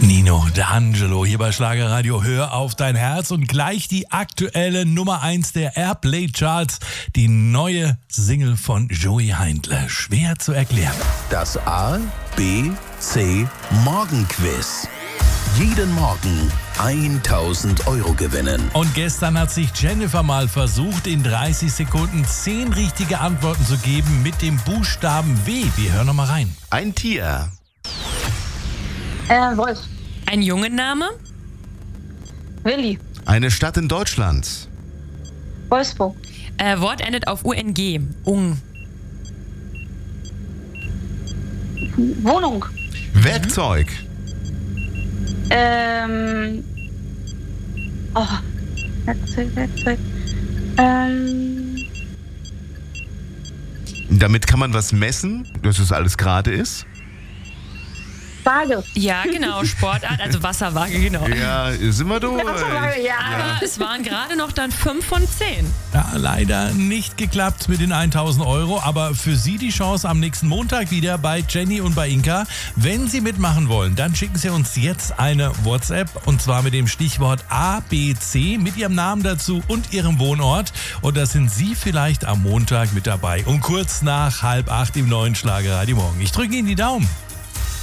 Nino D'Angelo hier bei Schlagerradio. Hör auf dein Herz und gleich die aktuelle Nummer 1 der Airplay Charts. Die neue Single von Joey Heindle. Schwer zu erklären. Das A, B, C Morgenquiz. Jeden Morgen 1000 Euro gewinnen. Und gestern hat sich Jennifer mal versucht, in 30 Sekunden 10 richtige Antworten zu geben mit dem Buchstaben W. Wir hören noch mal rein. Ein Tier. Wolf. Ein Jungenname? Willi. Eine Stadt in Deutschland. Wolfsburg. Wort endet auf UNG. Ung. Wohnung. Werkzeug. Werkzeug. Damit kann man was messen, dass es alles gerade ist. Waage. Ja, genau. Sportart, also Wasserwaage, genau. Ja, sind wir durch. Wasserwaage, ja. Aber es waren gerade noch dann 5 von 10. Ja, leider nicht geklappt mit den 1000 Euro, aber für Sie die Chance am nächsten Montag wieder bei Jenny und bei Inka. Wenn Sie mitmachen wollen, dann schicken Sie uns jetzt eine WhatsApp und zwar mit dem Stichwort ABC mit Ihrem Namen dazu und Ihrem Wohnort. Und da sind Sie vielleicht am Montag mit dabei, um kurz nach 7:30 im neuen Schlagerradio Morgen. Ich drücke Ihnen die Daumen.